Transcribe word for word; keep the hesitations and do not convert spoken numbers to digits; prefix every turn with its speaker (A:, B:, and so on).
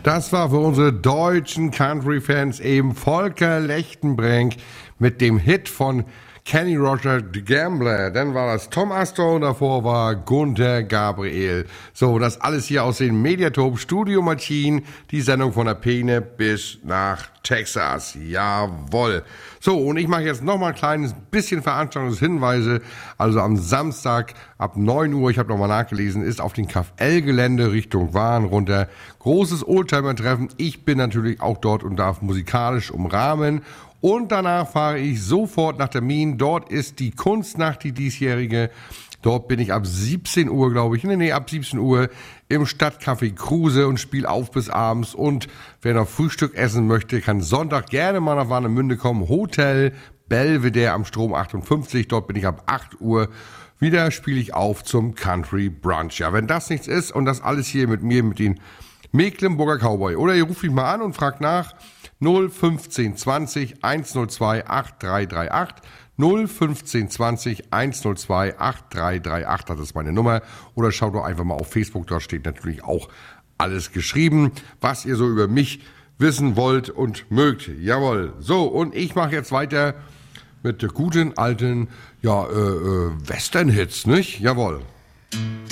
A: Das war für unsere deutschen Country-Fans eben Volker Lechtenbrink mit dem Hit von Kenny Roger, The Gambler. Dann war das Tom Astor und davor war Gunther Gabriel. So, das alles hier aus den Mediatop Studio Machine. Die Sendung von der Peene bis nach Texas. Jawohl. So, und ich mache jetzt nochmal ein kleines bisschen Veranstaltungshinweise. Also am Samstag ab neun Uhr, ich habe nochmal nachgelesen, ist auf dem K F L-Gelände Richtung Wahn runter großes Oldtimer-Treffen. Ich bin natürlich auch dort und darf musikalisch umrahmen. Und danach fahre ich sofort nach Termin. Dort ist die Kunstnacht, die diesjährige. Dort bin ich ab siebzehn Uhr, glaube ich, nee, nee, ab siebzehn Uhr im Stadtcafé Kruse und spiele auf bis abends. Und wer noch Frühstück essen möchte, kann Sonntag gerne mal nach Warnemünde kommen. Hotel Belvedere am Strom achtundfünfzig. Dort bin ich ab acht Uhr. Wieder spiele ich auf zum Country Brunch. Ja, wenn das nichts ist und das alles hier mit mir, mit den Mecklenburger Cowboy. Oder ihr ruft mich mal an und fragt nach. null fünfzehn zwanzig hundertzwei achtunddreißig achtundachtzig null fünfzehn zwanzig hundertzwei achtunddreißig achtundachtzig, das ist meine Nummer. Oder schaut doch einfach mal auf Facebook, da steht natürlich auch alles geschrieben, was ihr so über mich wissen wollt und mögt. Jawohl. So, und ich mache jetzt weiter mit guten alten ja, äh, äh, Western-Hits, nicht? Jawohl.